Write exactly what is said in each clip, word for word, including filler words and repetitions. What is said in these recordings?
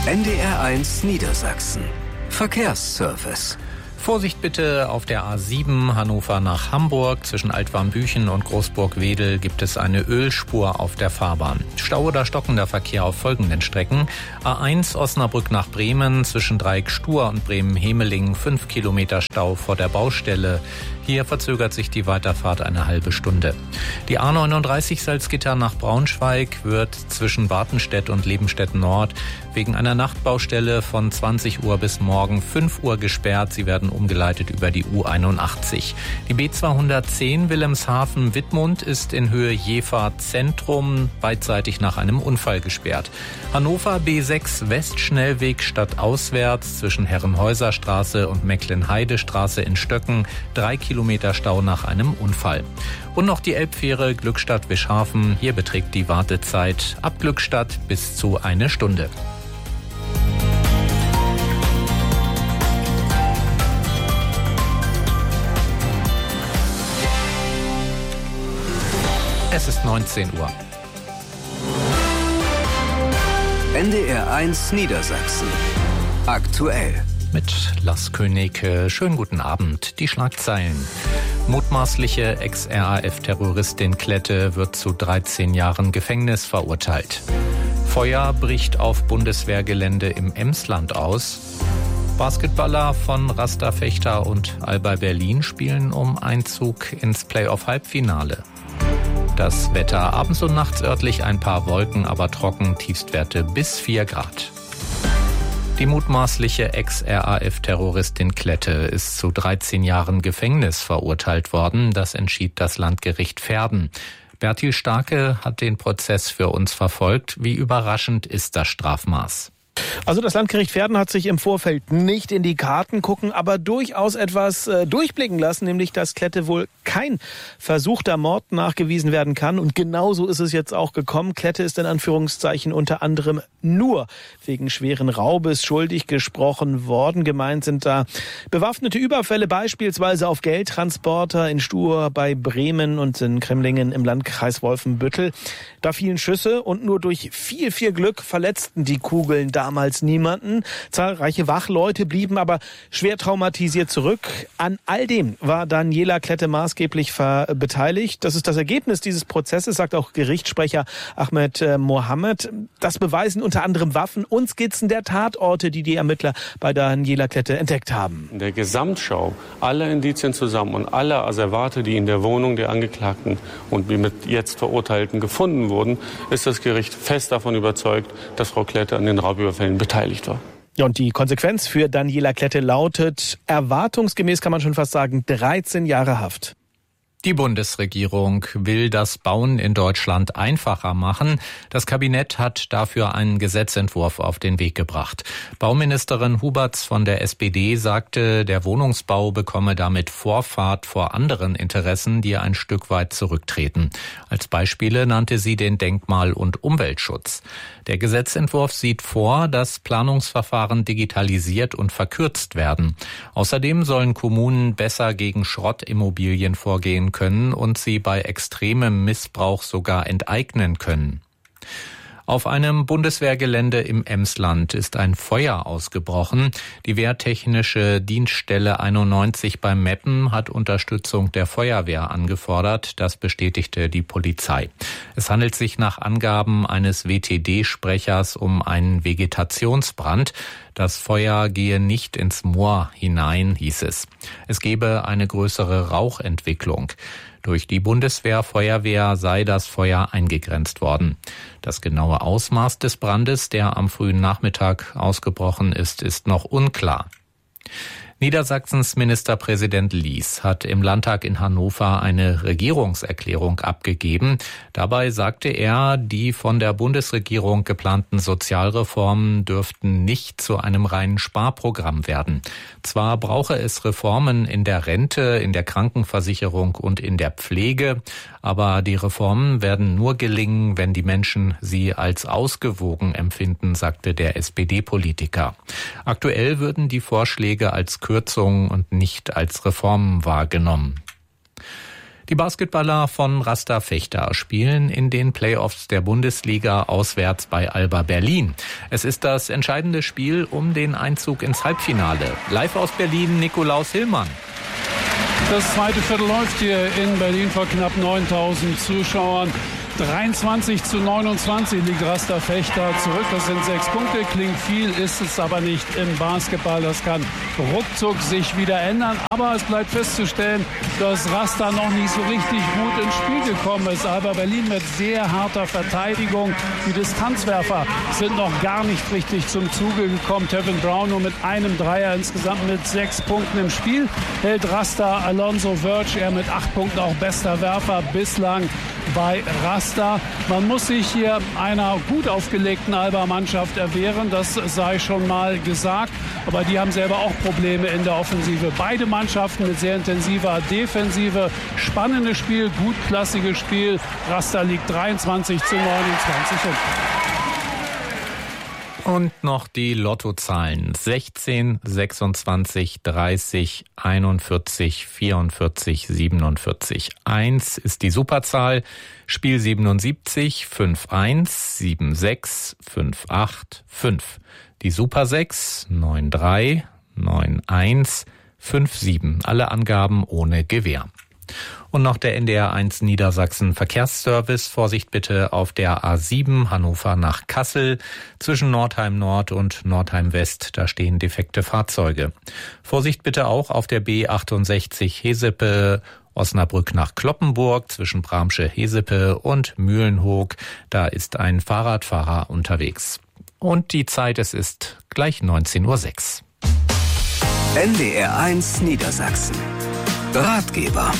N D R eins Niedersachsen. Verkehrsservice. Vorsicht bitte auf der A sieben Hannover nach Hamburg. Zwischen Altwarmbüchen und Großburg-Wedel gibt es eine Ölspur auf der Fahrbahn. Stau oder stockender Verkehr auf folgenden Strecken. A eins Osnabrück nach Bremen zwischen Dreieck-Stur und Bremen-Hemeling fünf Kilometer Stau vor der Baustelle. Hier verzögert sich die Weiterfahrt eine halbe Stunde. Die A neununddreißig Salzgitter nach Braunschweig wird zwischen Bartenstedt und Lebenstedt Nord wegen einer Nachtbaustelle von zwanzig Uhr bis morgen fünf Uhr gesperrt. Sie werden umgeleitet über die U einundachtzig. Die B zweihundertzehn Wilhelmshaven-Wittmund ist in Höhe Jever Zentrum beidseitig nach einem Unfall gesperrt. Hannover B sechs Westschnellweg stadtauswärts zwischen Herrenhäuserstraße und Mecklenheidestraße in Stöcken drei Kilometer Stau nach einem Unfall. Und noch die Elbfähre Glückstadt-Wischhafen. Hier beträgt die Wartezeit ab Glückstadt bis zu eine Stunde. Es ist neunzehn Uhr. N D R eins Niedersachsen. Aktuell. Mit Lars König. Schönen guten Abend. Die Schlagzeilen. Mutmaßliche Ex-R A F-Terroristin Klette wird zu dreizehn Jahren Gefängnis verurteilt. Feuer bricht auf Bundeswehrgelände im Emsland aus. Basketballer von Rasta Fechter und Alba Berlin spielen um Einzug ins Playoff-Halbfinale. Das Wetter abends und nachts örtlich ein paar Wolken, aber trocken, Tiefstwerte bis vier Grad. Die mutmaßliche Ex-R A F-Terroristin Klette ist zu dreizehn Jahren Gefängnis verurteilt worden. Das entschied das Landgericht Verden. Bertil Starke hat den Prozess für uns verfolgt. Wie überraschend ist das Strafmaß? Also das Landgericht Verden hat sich im Vorfeld nicht in die Karten gucken, aber durchaus etwas äh, durchblicken lassen, nämlich dass Klette wohl kein versuchter Mord nachgewiesen werden kann. Und genauso ist es jetzt auch gekommen. Klette ist in Anführungszeichen unter anderem nur wegen schweren Raubes schuldig gesprochen worden. Gemeint sind da bewaffnete Überfälle, beispielsweise auf Geldtransporter in Stur bei Bremen und in Kremlingen im Landkreis Wolfenbüttel. Da fielen Schüsse und nur durch viel, viel Glück verletzten die Kugeln damals niemanden. Zahlreiche Wachleute blieben aber schwer traumatisiert zurück. An all dem war Daniela Klette maßgeblich beteiligt. Das ist das Ergebnis dieses Prozesses, sagt auch Gerichtssprecher Ahmed äh, Mohammed. Das beweisen unter anderem Waffen und Skizzen der Tatorte, die die Ermittler bei Daniela Klette entdeckt haben. In der Gesamtschau aller Indizien zusammen und aller Asservate, die in der Wohnung der Angeklagten und mit jetzt Verurteilten gefunden wurden, ist das Gericht fest davon überzeugt, dass Frau Klette an den Raubüberfällen beteiligt war. Ja, und die Konsequenz für Daniela Klette lautet erwartungsgemäß, kann man schon fast sagen, dreizehn Jahre Haft. Die Bundesregierung will das Bauen in Deutschland einfacher machen. Das Kabinett hat dafür einen Gesetzentwurf auf den Weg gebracht. Bauministerin Huberts von der S P D sagte, der Wohnungsbau bekomme damit Vorfahrt vor anderen Interessen, die ein Stück weit zurücktreten. Als Beispiele nannte sie den Denkmal- und Umweltschutz. Der Gesetzentwurf sieht vor, dass Planungsverfahren digitalisiert und verkürzt werden. Außerdem sollen Kommunen besser gegen Schrottimmobilien vorgehen können und sie bei extremem Missbrauch sogar enteignen können. Auf einem Bundeswehrgelände im Emsland ist ein Feuer ausgebrochen. Die Wehrtechnische Dienststelle einundneunzig beim Meppen hat Unterstützung der Feuerwehr angefordert. Das bestätigte die Polizei. Es handelt sich nach Angaben eines W T D-Sprechers um einen Vegetationsbrand. Das Feuer gehe nicht ins Moor hinein, hieß es. Es gebe eine größere Rauchentwicklung. Durch die Bundeswehr-Feuerwehr sei das Feuer eingegrenzt worden. Das genaue Ausmaß des Brandes, der am frühen Nachmittag ausgebrochen ist, ist noch unklar. Niedersachsens Ministerpräsident Lies hat im Landtag in Hannover eine Regierungserklärung abgegeben. Dabei sagte er, die von der Bundesregierung geplanten Sozialreformen dürften nicht zu einem reinen Sparprogramm werden. Zwar brauche es Reformen in der Rente, in der Krankenversicherung und in der Pflege, aber die Reformen werden nur gelingen, wenn die Menschen sie als ausgewogen empfinden, sagte der S P D-Politiker. Aktuell würden die Vorschläge als Kürzungen und nicht als Reformen wahrgenommen. Die Basketballer von Rasta Vechta spielen in den Playoffs der Bundesliga auswärts bei Alba Berlin. Es ist das entscheidende Spiel um den Einzug ins Halbfinale. Live aus Berlin, Nikolaus Hillmann. Das zweite Viertel läuft hier in Berlin vor knapp neuntausend Zuschauern. dreiundzwanzig zu neunundzwanzig liegt Rasta Vechta zurück. Das sind sechs Punkte. Klingt viel, ist es aber nicht im Basketball. Das kann ruckzuck sich wieder ändern. Aber es bleibt festzustellen, dass Rasta noch nicht so richtig gut ins Spiel gekommen ist. Aber Berlin mit sehr harter Verteidigung. Die Distanzwerfer sind noch gar nicht richtig zum Zuge gekommen. Tevin Brown nur mit einem Dreier, insgesamt mit sechs Punkten im Spiel. Hält Rasta Alonso Verge, er mit acht Punkten auch bester Werfer bislang bei Rasta. Man muss sich hier einer gut aufgelegten Alba-Mannschaft erwehren, das sei schon mal gesagt. Aber die haben selber auch Probleme in der Offensive. Beide Mannschaften mit sehr intensiver Defensive. Spannendes Spiel, gutklassiges Spiel. Rasta liegt dreiundzwanzig zu neunundzwanzig. Und noch die Lottozahlen. sechzehn, sechsundzwanzig, dreißig, einundvierzig, vierundvierzig, siebenundvierzig. eins ist die Superzahl. Spiel siebenundsiebzig, fünf eins, sieben sechs, fünf acht, fünf. Die Super sechs, neun drei, neun eins, fünf sieben. Alle Angaben ohne Gewähr. Und noch der N D R eins Niedersachsen Verkehrsservice. Vorsicht bitte auf der A sieben Hannover nach Kassel. Zwischen Nordheim Nord und Nordheim West, da stehen defekte Fahrzeuge. Vorsicht bitte auch auf der B achtundsechzig Hesepe Osnabrück nach Cloppenburg zwischen Bramsche-Hesepe und Mühlenhoog. Da ist ein Fahrradfahrer unterwegs. Und die Zeit, es ist gleich neunzehn Uhr sechs. N D R eins Niedersachsen. Ratgeber.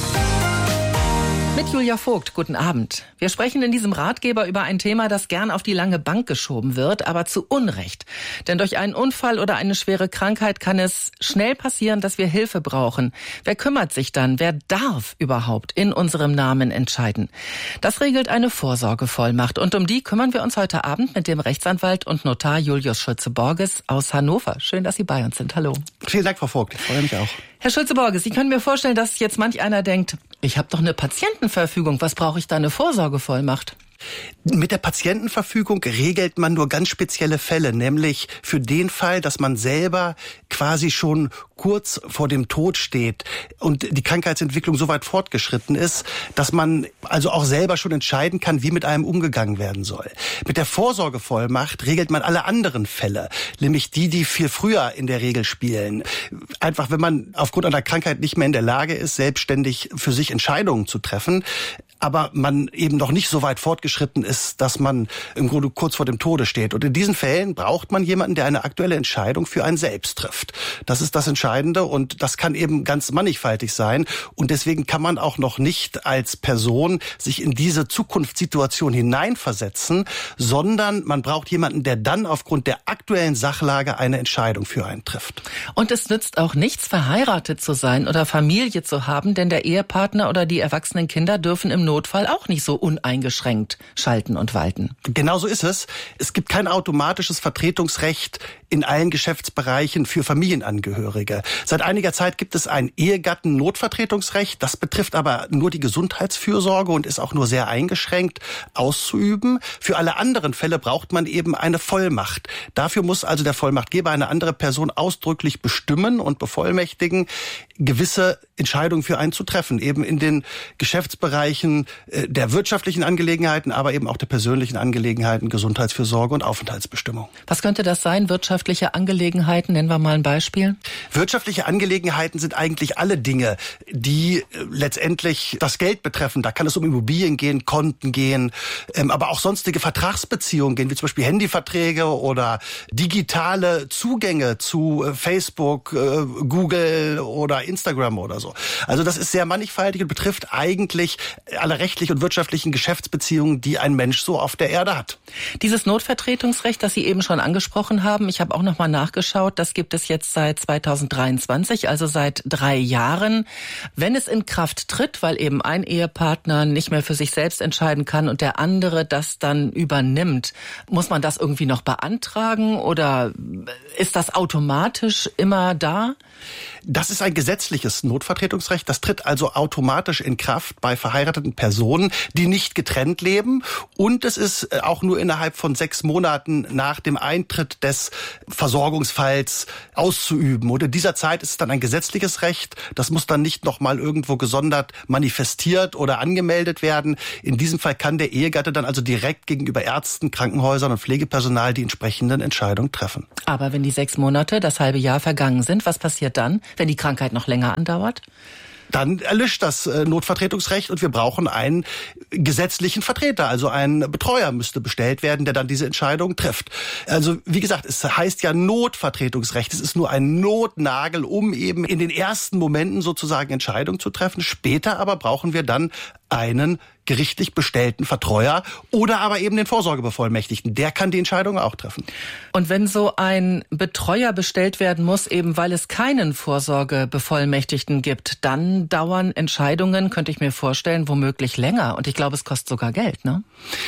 Mit Julia Vogt, guten Abend. Wir sprechen in diesem Ratgeber über ein Thema, das gern auf die lange Bank geschoben wird, aber zu Unrecht. Denn durch einen Unfall oder eine schwere Krankheit kann es schnell passieren, dass wir Hilfe brauchen. Wer kümmert sich dann? Wer darf überhaupt in unserem Namen entscheiden? Das regelt eine Vorsorgevollmacht. Und um die kümmern wir uns heute Abend mit dem Rechtsanwalt und Notar Julius Schulze-Borges aus Hannover. Schön, dass Sie bei uns sind. Hallo. Vielen Dank, Frau Vogt. Ich freue mich auch. Herr Schulze-Borges, Sie können mir vorstellen, dass jetzt manch einer denkt, ich habe doch eine Patientenverfügung, was brauche ich da eine Vorsorgevollmacht? Mit der Patientenverfügung regelt man nur ganz spezielle Fälle, nämlich für den Fall, dass man selber quasi schon kurz vor dem Tod steht und die Krankheitsentwicklung so weit fortgeschritten ist, dass man also auch selber schon entscheiden kann, wie mit einem umgegangen werden soll. Mit der Vorsorgevollmacht regelt man alle anderen Fälle, nämlich die, die viel früher in der Regel spielen. Einfach, wenn man aufgrund einer Krankheit nicht mehr in der Lage ist, selbstständig für sich Entscheidungen zu treffen, aber man eben noch nicht so weit fortgeschritten ist, dass man im Grunde kurz vor dem Tode steht. Und in diesen Fällen braucht man jemanden, der eine aktuelle Entscheidung für einen selbst trifft. Das ist das Entscheidende und das kann eben ganz mannigfaltig sein. Und deswegen kann man auch noch nicht als Person sich in diese Zukunftssituation hineinversetzen, sondern man braucht jemanden, der dann aufgrund der aktuellen Sachlage eine Entscheidung für einen trifft. Und es nützt auch nichts, verheiratet zu sein oder Familie zu haben, denn der Ehepartner oder die erwachsenen Kinder dürfen im Notfall auch nicht so uneingeschränkt schalten und walten. Genau so ist es. Es gibt kein automatisches Vertretungsrecht in allen Geschäftsbereichen für Familienangehörige. Seit einiger Zeit gibt es ein Ehegatten-Notvertretungsrecht. Das betrifft aber nur die Gesundheitsfürsorge und ist auch nur sehr eingeschränkt auszuüben. Für alle anderen Fälle braucht man eben eine Vollmacht. Dafür muss also der Vollmachtgeber eine andere Person ausdrücklich bestimmen und bevollmächtigen, gewisse Entscheidungen für einen zu treffen, eben in den Geschäftsbereichen der wirtschaftlichen Angelegenheiten, aber eben auch der persönlichen Angelegenheiten, Gesundheitsfürsorge und Aufenthaltsbestimmung. Was könnte das sein? Wirtschaftliche Angelegenheiten, nennen wir mal ein Beispiel. Wirtschaftliche Angelegenheiten sind eigentlich alle Dinge, die letztendlich das Geld betreffen. Da kann es um Immobilien gehen, Konten gehen, aber auch sonstige Vertragsbeziehungen gehen, wie zum Beispiel Handyverträge oder digitale Zugänge zu Facebook, Google oder Instagram oder so. Also das ist sehr mannigfaltig und betrifft eigentlich alle rechtlichen und wirtschaftlichen Geschäftsbeziehungen, die ein Mensch so auf der Erde hat. Dieses Notvertretungsrecht, das Sie eben schon angesprochen haben, ich habe auch noch mal nachgeschaut, das gibt es jetzt seit zweitausenddreiundzwanzig, also seit drei Jahren. Wenn es in Kraft tritt, weil eben ein Ehepartner nicht mehr für sich selbst entscheiden kann und der andere das dann übernimmt, muss man das irgendwie noch beantragen oder Ist das automatisch immer da? Das ist ein gesetzliches Notvertretungsrecht. Das tritt also automatisch in Kraft bei verheirateten Personen, die nicht getrennt leben. Und es ist auch nur innerhalb von sechs Monaten nach dem Eintritt des Versorgungsfalls auszuüben. Und in dieser Zeit ist es dann ein gesetzliches Recht. Das muss dann nicht nochmal irgendwo gesondert manifestiert oder angemeldet werden. In diesem Fall kann der Ehegatte dann also direkt gegenüber Ärzten, Krankenhäusern und Pflegepersonal die entsprechenden Entscheidungen treffen. Aber wenn die sechs Monate, das halbe Jahr vergangen sind, was passiert dann, wenn die Krankheit noch länger andauert? Dann erlischt das Notvertretungsrecht und wir brauchen einen gesetzlichen Vertreter, also ein Betreuer müsste bestellt werden, der dann diese Entscheidung trifft. Also wie gesagt, es heißt ja Notvertretungsrecht. Es ist nur ein Notnagel, um eben in den ersten Momenten sozusagen Entscheidungen zu treffen. Später aber brauchen wir dann einen gerichtlich bestellten Vertreuer oder aber eben den Vorsorgebevollmächtigten. Der kann die Entscheidung auch treffen. Und wenn so ein Betreuer bestellt werden muss, eben weil es keinen Vorsorgebevollmächtigten gibt, dann dauern Entscheidungen, könnte ich mir vorstellen, womöglich länger. Und ich glaube, es kostet sogar Geld, ne?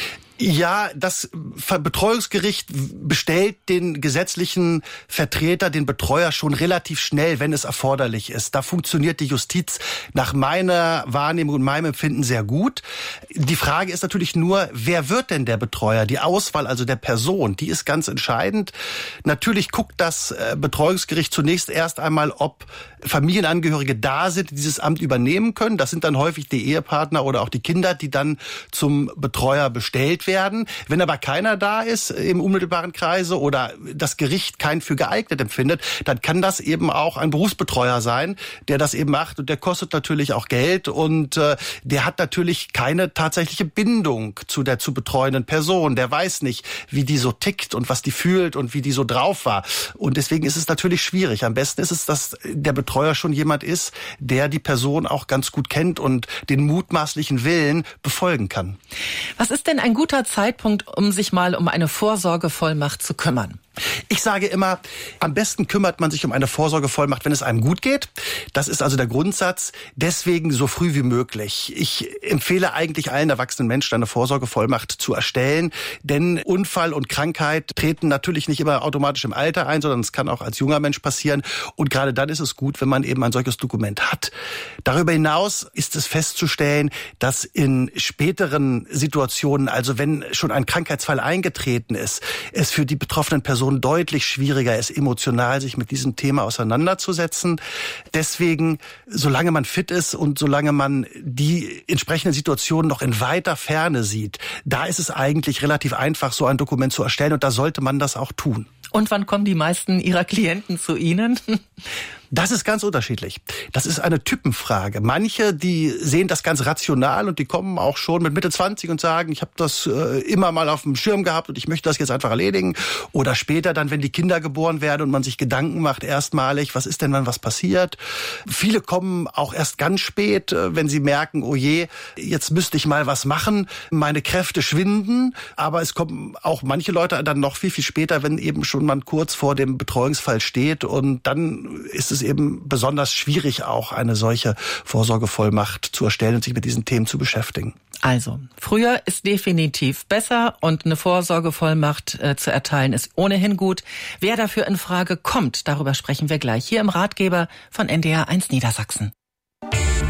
Ja, das Betreuungsgericht bestellt den gesetzlichen Vertreter, den Betreuer schon relativ schnell, wenn es erforderlich ist. Da funktioniert die Justiz nach meiner Wahrnehmung und meinem Empfinden sehr gut. Die Frage ist natürlich nur, wer wird denn der Betreuer? Die Auswahl also der Person, die ist ganz entscheidend. Natürlich guckt das Betreuungsgericht zunächst erst einmal, ob Familienangehörige da sind, die dieses Amt übernehmen können. Das sind dann häufig die Ehepartner oder auch die Kinder, die dann zum Betreuer bestellt werden. Wenn aber keiner da ist im unmittelbaren Kreise oder das Gericht keinen für geeignet empfindet, dann kann das eben auch ein Berufsbetreuer sein, der das eben macht und der kostet natürlich auch Geld und äh, der hat natürlich keine tatsächliche Bindung zu der zu betreuenden Person. Der weiß nicht, wie die so tickt und was die fühlt und wie die so drauf war. Und deswegen ist es natürlich schwierig. Am besten ist es, dass der Betreuer schon jemand ist, der die Person auch ganz gut kennt und den mutmaßlichen Willen befolgen kann. Was ist denn ein guter Zeitpunkt, um sich mal um eine Vorsorgevollmacht zu kümmern? Ich sage immer, am besten kümmert man sich um eine Vorsorgevollmacht, wenn es einem gut geht. Das ist also der Grundsatz. Deswegen so früh wie möglich. Ich empfehle eigentlich allen erwachsenen Menschen, eine Vorsorgevollmacht zu erstellen. Denn Unfall und Krankheit treten natürlich nicht immer automatisch im Alter ein, sondern es kann auch als junger Mensch passieren. Und gerade dann ist es gut, wenn man eben ein solches Dokument hat. Darüber hinaus ist es festzustellen, dass in späteren Situationen, also wenn schon ein Krankheitsfall eingetreten ist, es für die betroffenen Personen deutlich schwieriger ist, emotional sich mit diesem Thema auseinanderzusetzen. Deswegen, solange man fit ist und solange man die entsprechenden Situationen noch in weiter Ferne sieht, da ist es eigentlich relativ einfach, so ein Dokument zu erstellen und da sollte man das auch tun. Und wann kommen die meisten Ihrer Klienten zu Ihnen? Das ist ganz unterschiedlich. Das ist eine Typenfrage. Manche, die sehen das ganz rational und die kommen auch schon mit Mitte zwanzig und sagen, ich habe das äh, immer mal auf dem Schirm gehabt und ich möchte das jetzt einfach erledigen. Oder später dann, wenn die Kinder geboren werden und man sich Gedanken macht erstmalig, was ist denn, wenn was passiert? Viele kommen auch erst ganz spät, äh, wenn sie merken, oh je, jetzt müsste ich mal was machen. Meine Kräfte schwinden. Aber es kommen auch manche Leute dann noch viel, viel später, wenn eben schon man kurz vor dem Betreuungsfall steht. Und dann ist es eben besonders schwierig, auch eine solche Vorsorgevollmacht zu erstellen und sich mit diesen Themen zu beschäftigen. Also, früher ist definitiv besser und eine Vorsorgevollmacht äh, zu erteilen ist ohnehin gut. Wer dafür in Frage kommt, darüber sprechen wir gleich hier im Ratgeber von N D R eins Niedersachsen.